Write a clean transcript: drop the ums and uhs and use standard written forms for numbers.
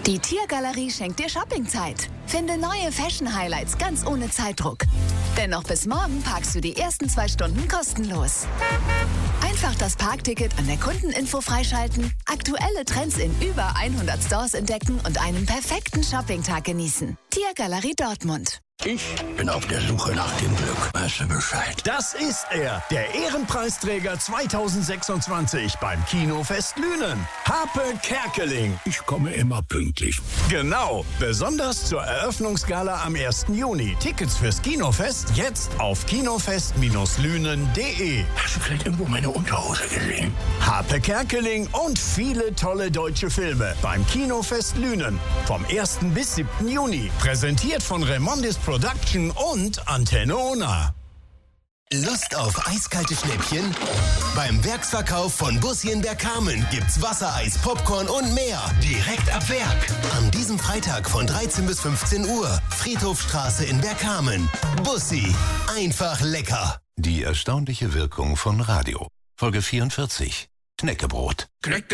Die Tiergalerie schenkt dir Shoppingzeit. Finde neue Fashion-Highlights ganz ohne Zeitdruck. Denn noch bis morgen parkst du die ersten 2 Stunden kostenlos. Einfach das Parkticket an der Kundeninfo freischalten, aktuelle Trends in über 100 Stores entdecken und einen perfekten Shoppingtag genießen. Tiergalerie Dortmund. Ich bin auf der Suche nach dem Glück. Weißt du Bescheid? Das ist er, der Ehrenpreisträger 2026 beim Kinofest Lünen. Harpe Kerkeling. Ich komme immer pünktlich. Genau, besonders zur Eröffnungsgala am 1. Juni. Tickets fürs Kinofest jetzt auf kinofest-lünen.de. Hast du vielleicht irgendwo meine Unterhose gesehen? Harpe Kerkeling und viele tolle deutsche Filme beim Kinofest Lünen. Vom 1. bis 7. Juni. Präsentiert von Remondis Production und Antenne Ona. Lust auf eiskalte Schnäppchen? Beim Werksverkauf von Bussi in Bergkamen gibt's Wassereis, Popcorn und mehr. Direkt ab Werk. An diesem Freitag von 13 bis 15 Uhr. Friedhofstraße in Bergkamen. Bussi. Einfach lecker. Die erstaunliche Wirkung von Radio. Folge 44. Knäckebrot.